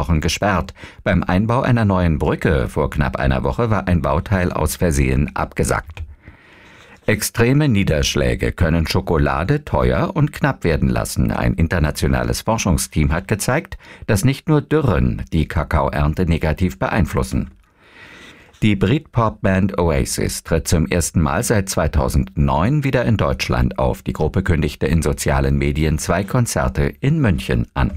Wochen gesperrt. Beim Einbau einer neuen Brücke vor knapp einer Woche war ein Bauteil aus Versehen abgesackt. Extreme Niederschläge können Schokolade teuer und knapp werden lassen. Ein internationales Forschungsteam hat gezeigt, dass nicht nur Dürren die Kakaoernte negativ beeinflussen. Die Britpop-Band Oasis tritt zum ersten Mal seit 2009 wieder in Deutschland auf. Die Gruppe kündigte in sozialen Medien 2 Konzerte in München an.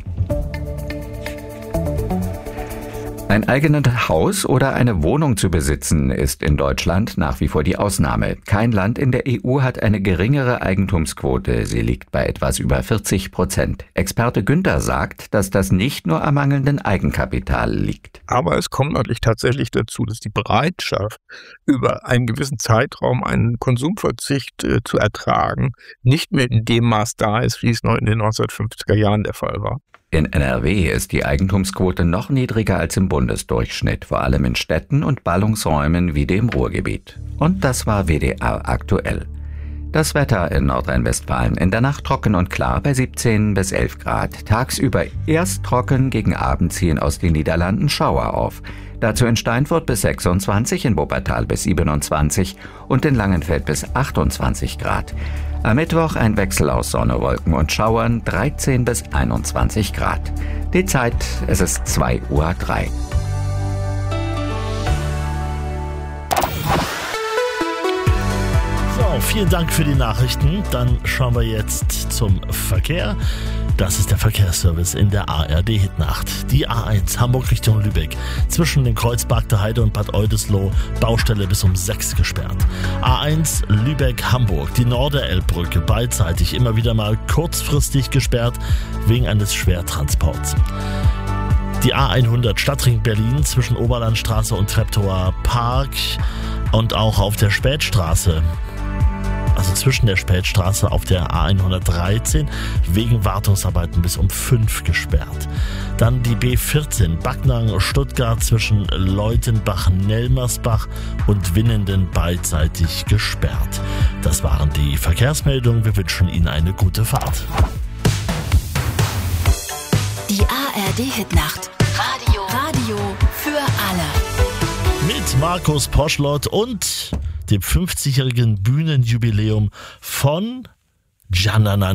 Ein eigenes Haus oder eine Wohnung zu besitzen, ist in Deutschland nach wie vor die Ausnahme. Kein Land in der EU hat eine geringere Eigentumsquote. Sie liegt bei etwas über 40%. Experte Günther sagt, dass das nicht nur am mangelnden Eigenkapital liegt. Aber es kommt natürlich tatsächlich dazu, dass die Bereitschaft, über einen gewissen Zeitraum einen Konsumverzicht zu ertragen, nicht mehr in dem Maß da ist, wie es noch in den 1950er Jahren der Fall war. In NRW ist die Eigentumsquote noch niedriger als im Bundesdurchschnitt, vor allem in Städten und Ballungsräumen wie dem Ruhrgebiet. Und das war WDR aktuell. Das Wetter in Nordrhein-Westfalen: in der Nacht trocken und klar bei 17 bis 11 Grad. Tagsüber erst trocken, gegen Abend ziehen aus den Niederlanden Schauer auf. Dazu in Steinfurt bis 26, in Wuppertal bis 27 und in Langenfeld bis 28 Grad. Am Mittwoch ein Wechsel aus Sonne, Wolken und Schauern, 13 bis 21 Grad. Die Zeit, es ist 2:03 Uhr. So, vielen Dank für die Nachrichten. Dann schauen wir jetzt zum Verkehr. Das ist der Verkehrsservice in der ARD-Hitnacht. Die A1 Hamburg Richtung Lübeck. Zwischen den Kreuzberg Heide und Bad Oldesloe Baustelle bis um 6 gesperrt. A1 Lübeck-Hamburg. Die Norderelbbrücke beidseitig immer wieder mal kurzfristig gesperrt wegen eines Schwertransports. Die A100 Stadtring Berlin zwischen Oberlandstraße und Treptower Park und auch auf der Spätstraße. Also zwischen der Spätstraße auf der A113 wegen Wartungsarbeiten bis um 5 gesperrt. Dann die B14 Backnang-Stuttgart zwischen Leutenbach-Nelmersbach und Winnenden beidseitig gesperrt. Das waren die Verkehrsmeldungen. Wir wünschen Ihnen eine gute Fahrt. Die ARD-Hitnacht. Radio für alle. Mit Markus Poschlott und dem 50-jährigen Bühnenjubiläum von Janana